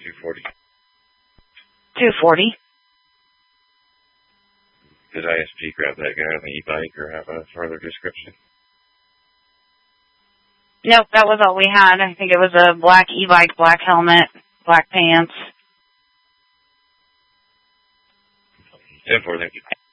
240. 240. Did ISP grab that guy on the e-bike or have a further description? Nope, that was all we had. I think it was a black e-bike, black helmet, black pants. 10-4, thank you.